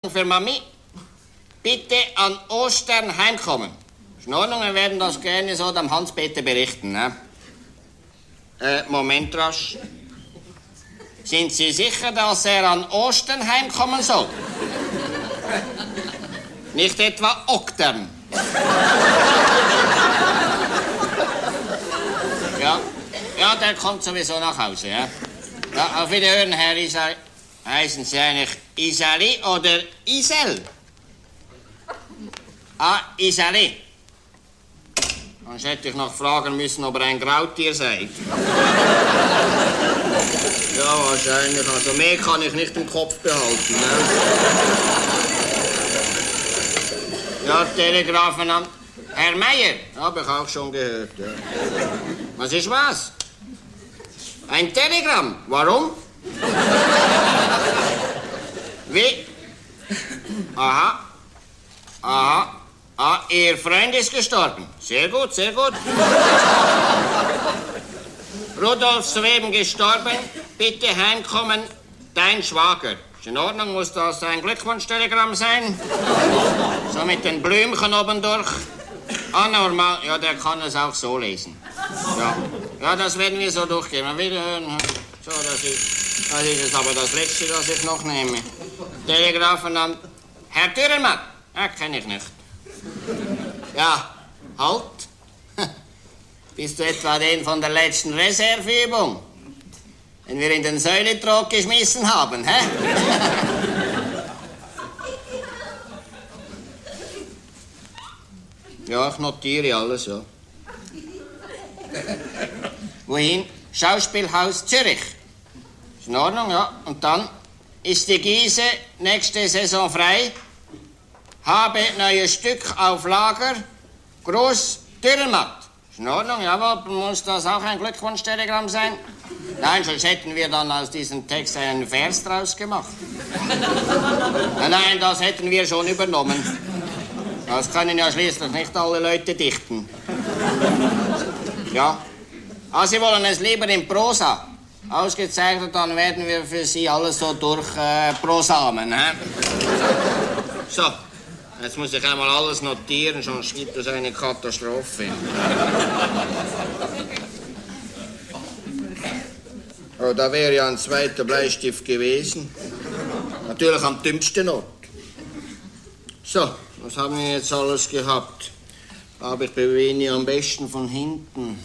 für Mami. Bitte an Ostern heimkommen. Ist in Ordnung, wir werden das gerne so dem Hans-Peter berichten. Ne? Moment rasch. Sind Sie sicher, dass er an Ostern heimkommen soll? Nicht etwa Oktern. Ja, der kommt sowieso nach Hause, ja. Ja, auf Wiederhören, Herr Isali. Heißen Sie eigentlich Isali oder Isel? Ah, Isali. Sonst hätte ich noch fragen müssen, ob er ein Grautier sei. Ja, wahrscheinlich. Also mehr kann ich nicht im Kopf behalten. Ne? Ja, Telegrafenamt. Herr Meier, habe ich auch schon gehört. Ja. Was ist was? Ein Telegramm. Warum? Wie? Aha. Aha. Ah, Ihr Freund ist gestorben. Sehr gut, sehr gut. Rudolf soeben gestorben. Bitte heimkommen, dein Schwager. Ist in Ordnung, muss das ein Glückwunsch-Telegramm sein? So mit den Blümchen oben durch. Ah, normal. Ja, der kann es auch so lesen. Ja, das werden wir so durchgehen. Mal wieder hören. So, das ist jetzt aber das Letzte, das ich noch nehme. Telegrafenamt. Herr Dürrenmatt. Ja, kenne ich nicht. Ja, halt. Bist du etwa den von der letzten Reserveübung? Den wir in den Säuletrog geschmissen haben, hä? Ja, ich notiere alles, ja. Wohin? Schauspielhaus Zürich. Ist in Ordnung, ja. Und dann ist die Giese nächste Saison frei. Habe neues Stück auf Lager. Groß Dürrenmatt. Ist in Ordnung, jawohl. Muss das auch ein Glückwunsch-Telegramm sein? Nein, sonst hätten wir dann aus diesem Text einen Vers draus gemacht. Nein, das hätten wir schon übernommen. Das können ja schließlich nicht alle Leute dichten. Ja. Ah, Sie wollen es lieber in Prosa. Ausgezeichnet, dann werden wir für Sie alles so durchprosamen. So, jetzt muss ich einmal alles notieren, sonst gibt es eine Katastrophe. Oh, da wäre ja ein zweiter Bleistift gewesen. Natürlich am dümmsten Ort. So, was haben wir jetzt alles gehabt? Aber ich bewege ihn am besten von hinten.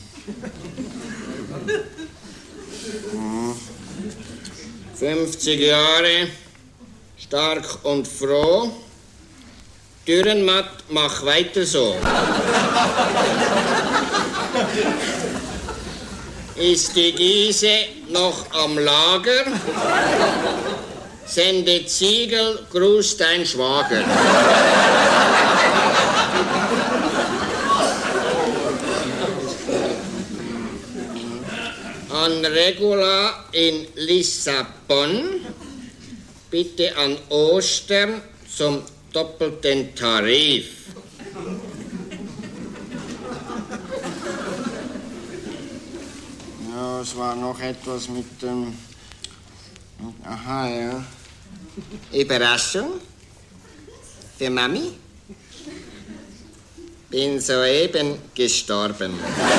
50 Jahre, stark und froh. Dürrenmatt, mach weiter so. Ist die Giese noch am Lager? Sende Ziegel, grüß dein Schwager. An Regula in Lissabon, bitte an Ostern zum doppelten Tarif. Ja, es war noch etwas mit dem... Aha, ja. Überraschung für Mami. Bin soeben gestorben.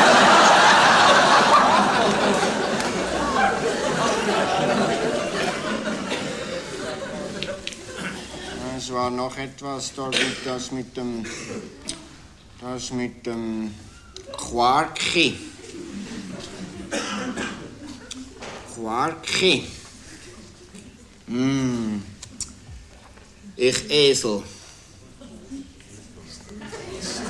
Es war noch etwas, das mit dem Quarki. Quarki. Ich Esel.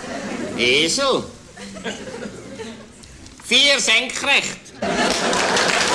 Esel? 4 senkrecht.